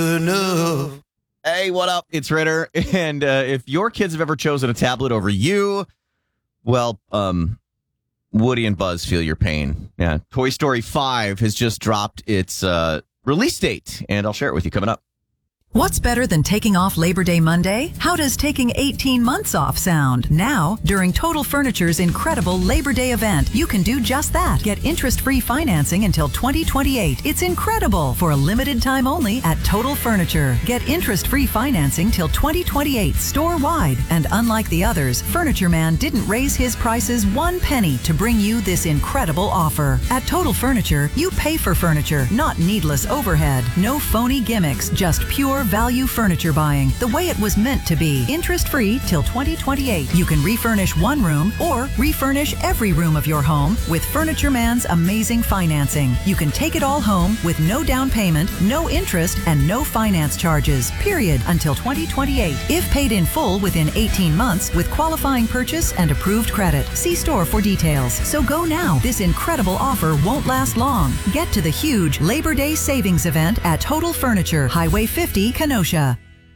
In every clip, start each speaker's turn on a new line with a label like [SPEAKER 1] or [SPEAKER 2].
[SPEAKER 1] Hey, what up? It's Ritter. And if your kids have ever chosen a tablet over you, well, Woody and Buzz feel your pain. Yeah. Toy Story 5 has just dropped its release date, and I'll share it with you coming up.
[SPEAKER 2] What's better than taking off Labor Day Monday? How does taking 18 months off sound? Now, during Total Furniture's incredible Labor Day event, you can do just that. Get interest-free financing until 2028. It's incredible. For a limited time only at Total Furniture. Get interest-free financing till 2028 store-wide. And unlike the others, Furniture Man didn't raise his prices 1 penny to bring you this incredible offer. At Total Furniture, you pay for furniture, not needless overhead. No phony gimmicks, just pure value furniture buying, the way it was meant to be. Interest-free till 2028. You can refurnish one room or refurnish every room of your home with Furniture Man's amazing financing. You can take it all home with no down payment, no interest, and no finance charges, period, until 2028. If paid in full within 18 months with qualifying purchase and approved credit. See store for details. So go now. This incredible offer won't last long. Get to the huge Labor Day savings event at Total Furniture, Highway 50, Kenosha.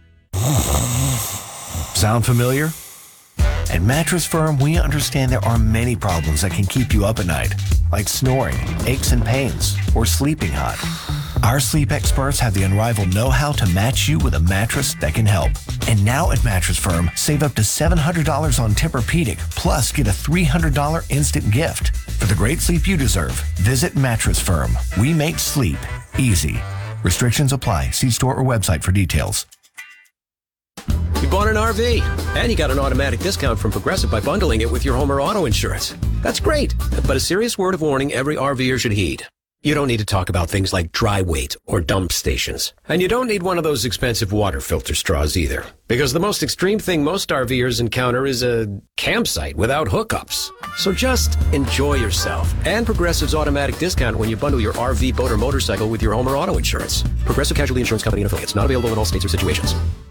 [SPEAKER 3] Sound familiar? At Mattress Firm, we understand there are many problems that can keep you up at night, like snoring, aches and pains, or sleeping hot. Our sleep experts have the unrivaled know-how to match you with a mattress that can help. And now at Mattress Firm, save up to $700 on Tempur-Pedic, plus get a $300 instant gift. For the great sleep you deserve, visit Mattress Firm. We make sleep easy. Restrictions apply. See store or website for details.
[SPEAKER 4] You bought an RV, and you got an automatic discount from Progressive by bundling it with your home or auto insurance. That's great, but a serious word of warning every RVer should heed. You don't need to talk about things like dry weight or dump stations. And you don't need one of those expensive water filter straws either. Because the most extreme thing most RVers encounter is a campsite without hookups. So just enjoy yourself and Progressive's automatic discount when you bundle your RV, boat, or motorcycle with your home or auto insurance. Progressive Casualty Insurance Company and affiliates. Not available in all states or situations.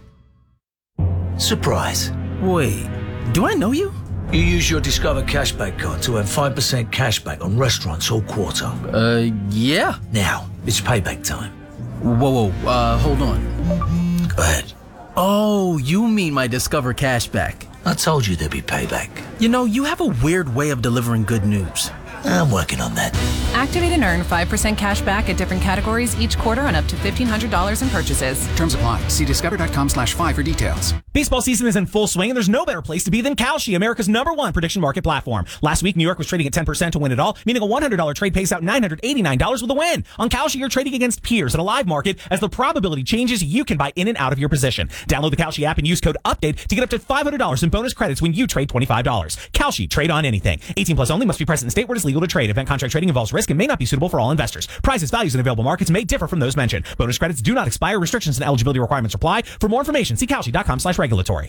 [SPEAKER 5] Surprise.
[SPEAKER 6] Wait, do I know you?
[SPEAKER 5] You use your Discover Cashback card to earn 5% cashback on restaurants all quarter.
[SPEAKER 6] Yeah.
[SPEAKER 5] Now, it's payback time.
[SPEAKER 6] Whoa, hold on.
[SPEAKER 5] Go ahead.
[SPEAKER 6] Oh, you mean my Discover Cashback.
[SPEAKER 5] I told you there'd be payback.
[SPEAKER 6] You know, you have a weird way of delivering good news.
[SPEAKER 5] I'm working on that.
[SPEAKER 7] Activate and earn 5% cash back at different categories each quarter on up to $1,500 in purchases.
[SPEAKER 8] Terms apply. See discover.com/5 for details.
[SPEAKER 9] Baseball season is in full swing, and there's no better place to be than Kalshi, America's #1 prediction market platform. Last week, New York was trading at 10% to win it all, meaning a $100 trade pays out $989 with a win. On Kalshi, you're trading against peers at a live market. As the probability changes, you can buy in and out of your position. Download the Kalshi app and use code UPDATE to get up to $500 in bonus credits when you trade $25. Kalshi, trade on anything. 18 plus only, must be present in state where it is legal to trade. Event contract trading involves risk and may not be suitable for all investors. Prices, values, and available markets may differ from those mentioned. Bonus credits do not expire. Restrictions and eligibility requirements apply. For more information, see Kalshi.com/regulatory.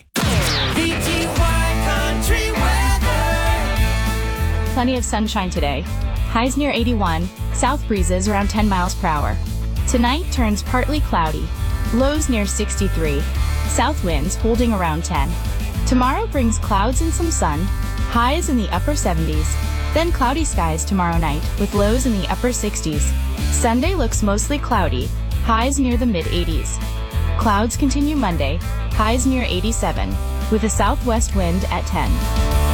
[SPEAKER 10] Plenty of sunshine today. Highs near 81, south breezes around 10 miles per hour. Tonight turns partly cloudy. Lows near 63, south winds holding around 10. Tomorrow brings clouds and some sun. Highs in the upper 70s. Then cloudy skies tomorrow night with lows in the upper 60s. Sunday looks mostly cloudy. Highs near the mid-80s. Clouds continue Monday. Highs near 87 with a southwest wind at 10.